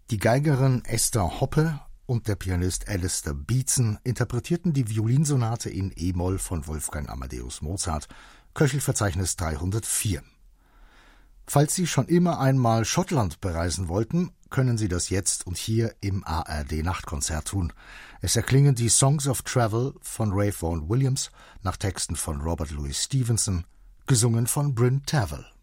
Die Geigerin Esther Hoppe und der Pianist Alistair Beatson interpretierten die Violinsonate in E-Moll von Wolfgang Amadeus Mozart, Köchelverzeichnis 304. Falls Sie schon immer einmal Schottland bereisen wollten, können Sie das jetzt und hier im ARD-Nachtkonzert tun. Es erklingen die Songs of Travel von Ray Vaughan Williams nach Texten von Robert Louis Stevenson, gesungen von Bryn Tervel.